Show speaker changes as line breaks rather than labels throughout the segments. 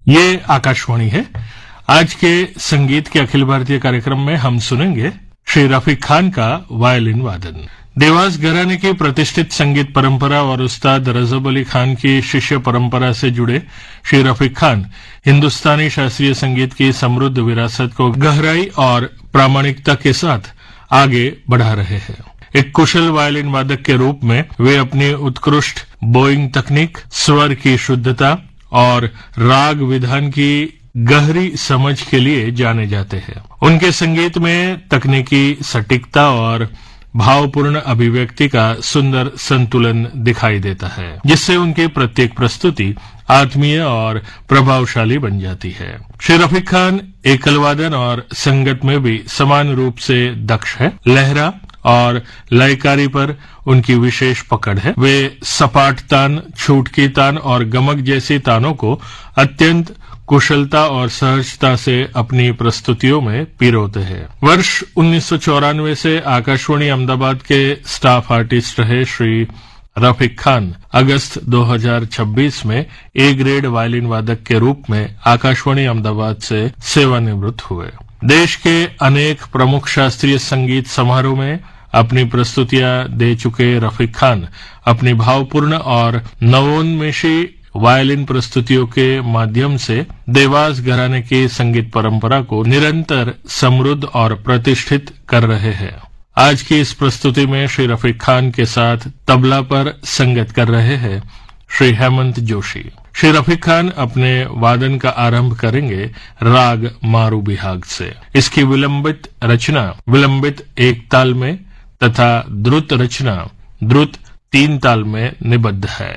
ये आकाशवाणी है। आज के संगीत के अखिल भारतीय कार्यक्रम में हम सुनेंगे श्री रफीक खान का वायलिन वादन। देवास घराने की प्रतिष्ठित संगीत परंपरा और उस्ताद रजब अली खान की शिष्य परंपरा से जुड़े श्री रफीक खान हिंदुस्तानी शास्त्रीय संगीत की समृद्ध विरासत को गहराई और प्रामाणिकता के साथ आगे बढ़ा रहे हैं। एक कुशल वायलिन वादक के रूप में वे अपनी उत्कृष्ट बोइंग तकनीक, स्वर की शुद्धता और राग विधान की गहरी समझ के लिए जाने जाते हैं। उनके संगीत में तकनीकी सटीकता और भावपूर्ण अभिव्यक्ति का सुंदर संतुलन दिखाई देता है, जिससे उनकी प्रत्येक प्रस्तुति आत्मीय और प्रभावशाली बन जाती है। श्री रफीक खान एकल वादन और संगत में भी समान रूप से दक्ष है। लहरा और लयकारी पर उनकी विशेष पकड़ है। वे सपाट तान, छूटकी तान और गमक जैसी तानों को अत्यंत कुशलता और सहजता से अपनी प्रस्तुतियों में पिरोते हैं। वर्ष 1994 से आकाशवाणी अहमदाबाद के स्टाफ आर्टिस्ट रहे श्री रफीक खान अगस्त 2026 में ए ग्रेड वायलिन वादक के रूप में आकाशवाणी अहमदाबाद से सेवानिवृत्त हुए। देश के अनेक प्रमुख शास्त्रीय संगीत समारोह में अपनी प्रस्तुतियां दे चुके रफीक खान अपनी भावपूर्ण और नवोन्मेषी वायलिन प्रस्तुतियों के माध्यम से देवास घराने की संगीत परंपरा को निरंतर समृद्ध और प्रतिष्ठित कर रहे हैं। आज की इस प्रस्तुति में श्री रफीक खान के साथ तबला पर संगत कर रहे हैं श्री हेमंत जोशी। श्री रफीक खान अपने वादन का आरंभ करेंगे राग मारू बिहाग से। इसकी विलंबित रचना विलंबित एक ताल में तथा द्रुत रचना द्रुत 3 ताल में निबद्ध है।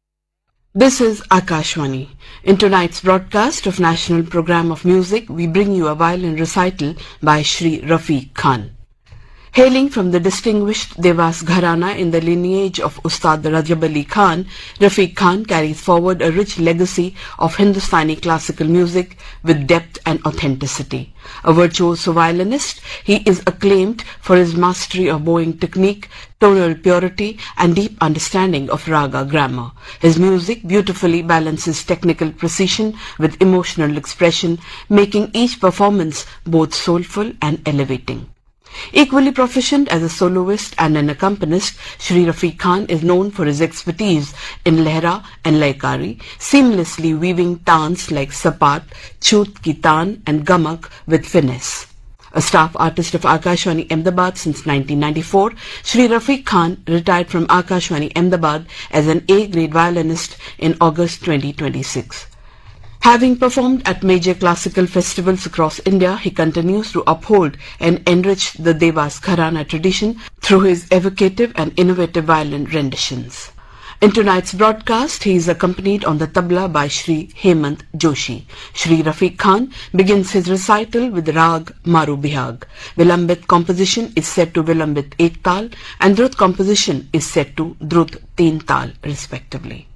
This is Akashwani. In tonight's broadcast of National Program of Music, we bring you a violin recital by Shri Rafeek Khan. Hailing from the distinguished Devas Gharana in the lineage of Ustad Rajab Ali Khan, Rafeek Khan carries forward a rich legacy of Hindustani classical music with depth and authenticity. A virtuoso violinist, he is acclaimed for his mastery of bowing technique, tonal purity and deep understanding of raga grammar. His music beautifully balances technical precision with emotional expression, making each performance both soulful and elevating. Equally proficient as a soloist and an accompanist, Shri Rafeek Khan is known for his expertise in lehra and laikari, seamlessly weaving tans like sapat, chut ki taan and gamak with finesse. A staff artist of Akashwani Ahmedabad since 1994, Shri Rafeek Khan retired from Akashwani Ahmedabad as an A-grade violinist in August 2026. Having performed at major classical festivals across India, he continues to uphold and enrich the Devas Gharana tradition through his evocative and innovative violin renditions. In tonight's broadcast, he is accompanied on the tabla by Shri Hemant Joshi. Shri Rafeek Khan begins his recital with Rag Maru Bihag. Vilambit composition is set to Vilambit Ek Tal and Drut composition is set to Drut 3 Tal respectively.